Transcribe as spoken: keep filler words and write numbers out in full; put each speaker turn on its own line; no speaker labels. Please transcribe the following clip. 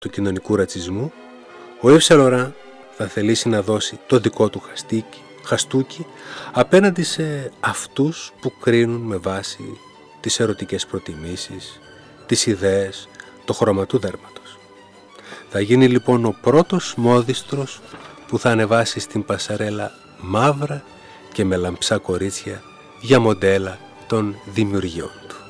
του κοινωνικού ρατσισμού, ο Yves Saint Laurent θα θελήσει να δώσει το δικό του χαστούκι, χαστούκι απέναντι σε αυτούς που κρίνουν με βάση τις ερωτικές προτιμήσεις, τις ιδέες, το χρώμα του δέρματος. Θα γίνει λοιπόν ο πρώτος μόδιστρος που θα ανεβάσει στην πασαρέλα μαύρα και με λαμψά κορίτσια για μοντέλα των δημιουργιών του.